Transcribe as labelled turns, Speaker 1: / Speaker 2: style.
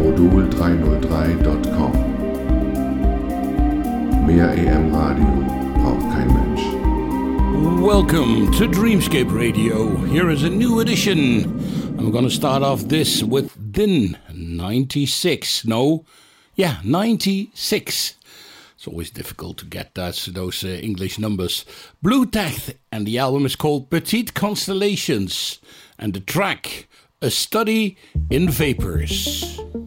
Speaker 1: modul303.com. Mehr EM-Radio braucht kein Mensch.
Speaker 2: Welcome to Dreamscape Radio. Here is a new edition. I'm going to start off this with DIN 96. 96. It's always difficult to get those English numbers. Blue Tech, and the album is called Petite Constellations. And the track, A Study in Vapors.